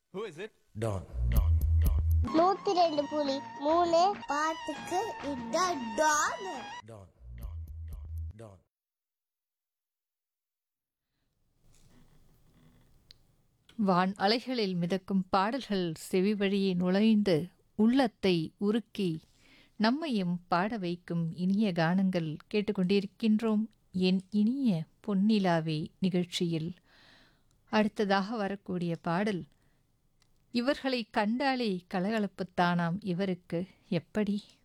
Who is it? Don. 102.3 பாட்டுக்கு இதான் Don. Don. Don. வான் அலைகளில் மிதக்கும் பாடல்கள் செவி வழியே நுழைந்து உள்ளத்தை உருக்கி நம்மையும் பாட வைக்கும் இனிய கானங்கள் கேட்டுக்கொண்டிருக்கின்றோம். என் இனிய பொன்னிலாவே நிகழ்ச்சியில் அடுத்ததாக வரக்கூடிய பாடல், இவர்களை கண்டாலே கலகலப்புத்தானாம் இவருக்கு எப்படி